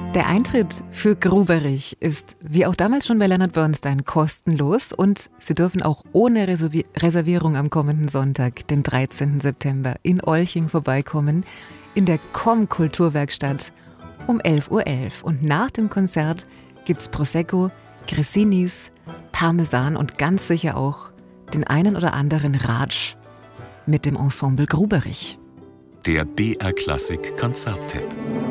Der Eintritt für Gruberich ist, wie auch damals schon bei Leonard Bernstein, kostenlos und Sie dürfen auch ohne Reservierung am kommenden Sonntag, den 13. September, in Olching vorbeikommen, in der Kulturwerkstatt um 11:11 Uhr. Und nach dem Konzert gibt's Prosecco, Grissinis, Parmesan und ganz sicher auch den einen oder anderen Ratsch mit dem Ensemble Gruberich. Der BR Klassik Konzerttipp.